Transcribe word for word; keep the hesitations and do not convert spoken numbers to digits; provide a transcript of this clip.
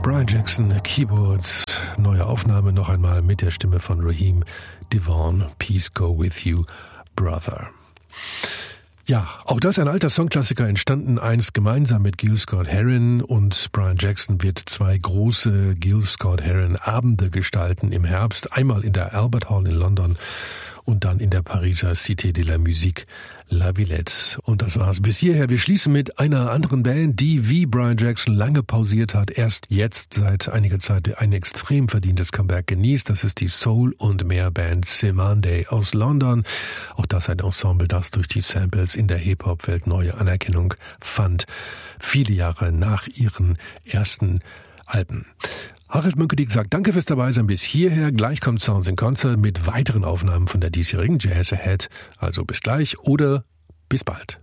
Brian Jackson, Keyboards, neue Aufnahme noch einmal mit der Stimme von Raheem DeVaughn, Peace Go With You, Brother. Ja, auch das ein alter Songklassiker, entstanden einst gemeinsam mit Gil Scott-Heron, und Brian Jackson wird zwei große Gil Scott-Heron Abende gestalten im Herbst, einmal in der Albert Hall in London und dann in der Pariser Cité de la Musique, La Villette. Und das war's bis hierher. Wir schließen mit einer anderen Band, die wie Brian Jackson lange pausiert hat, erst jetzt seit einiger Zeit ein extrem verdientes Comeback genießt. Das ist die Soul- und Mehr-Band Cymande aus London. Auch das ein Ensemble, das durch die Samples in der Hip-Hop-Welt neue Anerkennung fand, viele Jahre nach ihren ersten Alben. Harald Mönkedieck sagt danke fürs Dabeisein bis hierher. Gleich kommt Sounds in Concert mit weiteren Aufnahmen von der diesjährigen Jazz Ahead. Also bis gleich oder bis bald.